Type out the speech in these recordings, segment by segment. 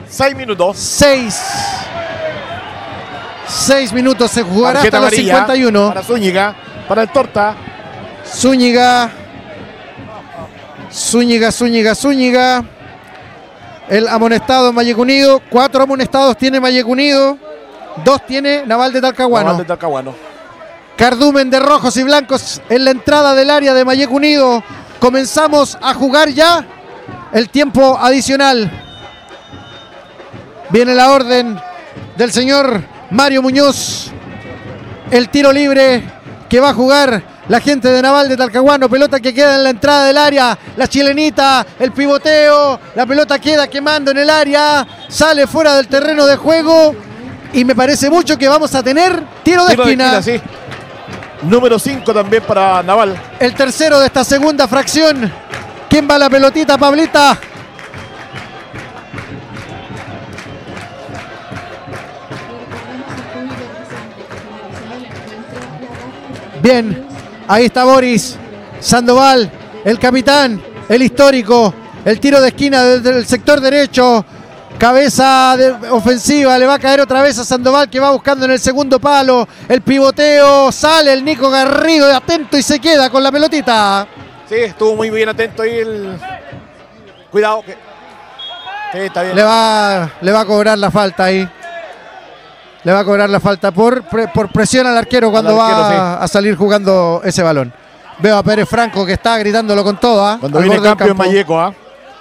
6 minutos. 6 minutos se jugará Tarjeta hasta los amarilla 51. para Zúñiga, para el Torta. Zúñiga. El amonestado en Malleco Unido. 4 amonestados tiene Malleco Unido. 2 tiene Naval de Talcahuano. Cardumen de rojos y blancos en la entrada del área de Malleco Unido. Comenzamos a jugar ya el tiempo adicional. Viene la orden del señor Mario Muñoz. El tiro libre que va a jugar la gente de Naval de Talcahuano. Pelota que queda en la entrada del área. La chilenita, el pivoteo. La pelota queda quemando en el área. Sale fuera del terreno de juego. Y me parece mucho que vamos a tener tiro de esquina. Sí. Número 5 también para Naval. El tercero de esta segunda fracción. ¿Quién va la pelotita, Pablita? Bien, ahí está Boris Sandoval, el capitán, el histórico. El tiro de esquina desde el sector derecho. Cabeza ofensiva, le va a caer otra vez a Sandoval, que va buscando en el segundo palo. El pivoteo, sale el Nico Garrido de atento y se queda con la pelotita. Sí, estuvo muy bien atento ahí el... Cuidado, que sí, está bien. Le va a cobrar la falta ahí. Le va a cobrar la falta por presión al arquero cuando va a salir jugando ese balón. Veo a Pérez Franco que está gritándolo con todo. Cuando viene cambio en Malleco,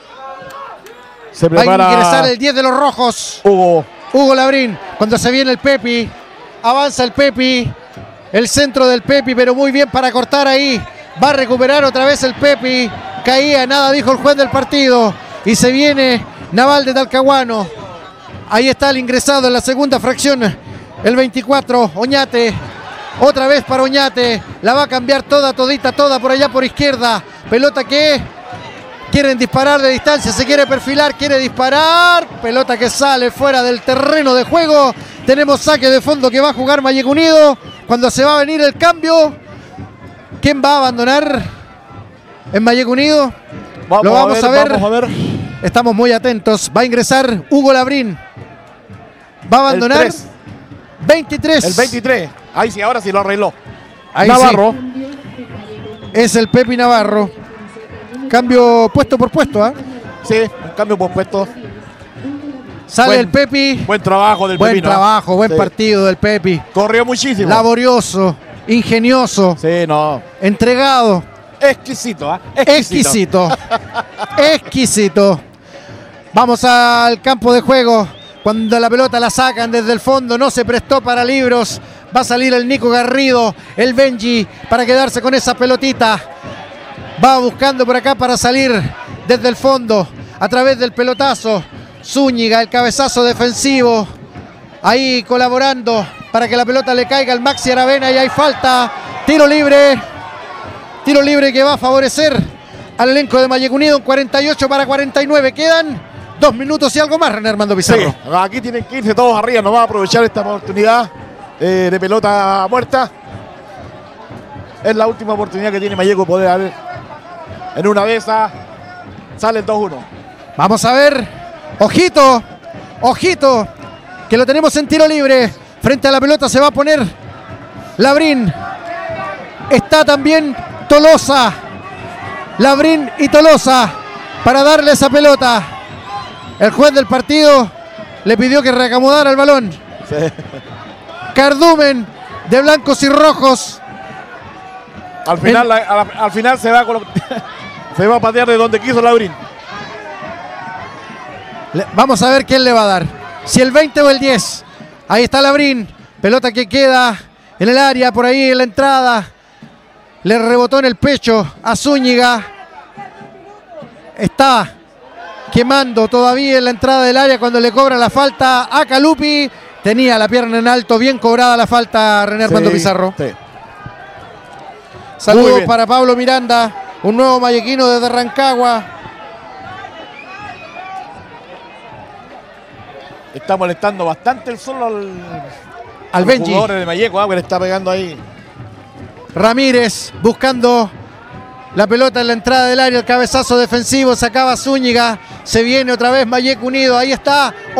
se prepara. Va a ingresar el 10 de los rojos. Hugo Labrín. Cuando se viene el Pepi. Avanza el Pepi. El centro del Pepi, pero muy bien para cortar ahí. Va a recuperar otra vez el Pepi. Caía, nada dijo el juez del partido. Y se viene Naval de Talcahuano. Ahí está el ingresado en la segunda fracción. El 24, Oñate. Otra vez para Oñate. La va a cambiar toda por allá por izquierda. Pelota que quieren disparar de distancia. Se quiere perfilar, quiere disparar. Pelota que sale fuera del terreno de juego. Tenemos saque de fondo que va a jugar Malleco Unido. Cuando se va a venir el cambio, ¿quién va a abandonar en Malleco Unido? Lo vamos a ver. Estamos muy atentos. Va a ingresar Hugo Labrín. Va a abandonar el 23. El 23. Ahí sí, ahora sí lo arregló. Ahí Navarro. Sí. Es el Pepi Navarro. Cambio puesto por puesto, Sí, un cambio por puesto. Sale el Pepi. Buen trabajo del Pepi. Buen trabajo, buen partido del Pepi. Corrió muchísimo. Laborioso, ingenioso. Sí, entregado. Exquisito, Exquisito. Vamos al campo de juego. Cuando la pelota la sacan desde el fondo, no se prestó para libros. Va a salir el Nico Garrido, el Benji, para quedarse con esa pelotita. Va buscando por acá para salir desde el fondo, a través del pelotazo. Zúñiga, el cabezazo defensivo. Ahí colaborando para que la pelota le caiga al Maxi Aravena y hay falta. Tiro libre. Tiro libre que va a favorecer al elenco de Malleco Unido. 48-49. Quedan 2 minutos y algo más, René Armando Pizarro. Sí, aquí tienen que irse todos arriba. No va a aprovechar esta oportunidad de pelota muerta. Es la última oportunidad que tiene Malleco poder haber. En una de esas sale el 2-1. Vamos a ver. Ojito. Que lo tenemos en tiro libre. Frente a la pelota se va a poner Labrín. Está también Tolosa. Labrín y Tolosa para darle esa pelota. El juez del partido le pidió que reacomodara el balón. Sí. Cardumen de blancos y rojos. Al final se va a patear de donde quiso Labrín. Vamos a ver quién le va a dar. Si el 20 o el 10. Ahí está Labrín. Pelota que queda en el área, por ahí en la entrada. Le rebotó en el pecho a Zúñiga. Está quemando todavía en la entrada del área cuando le cobra la falta a Calupi. Tenía la pierna en alto, bien cobrada la falta René Armando Pizarro. Sí. Saludos para Pablo Miranda, un nuevo mallequino desde Rancagua. Está molestando bastante el sol al Benji. Jugadores de Malleco, que le está pegando ahí. Ramírez buscando la pelota en la entrada del área, el cabezazo defensivo, sacaba Zúñiga, se viene otra vez Malleco Unido, ahí está